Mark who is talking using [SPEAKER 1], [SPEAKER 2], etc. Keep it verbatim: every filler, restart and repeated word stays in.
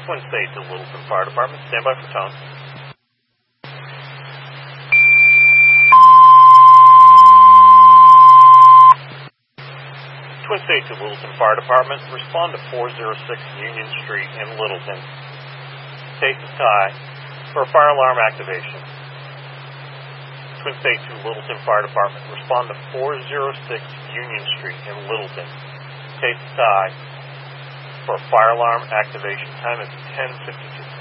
[SPEAKER 1] Twin State to Littleton Fire Department. Stand by for tone. Twin State to Littleton Fire Department. Respond to four oh six Union Street in Littleton. Case is Ty for fire alarm activation. Twin State to Littleton Fire Department. Respond to four oh six Union Street in Littleton. Case is Ty for fire alarm activation. Time is ten fifty-two.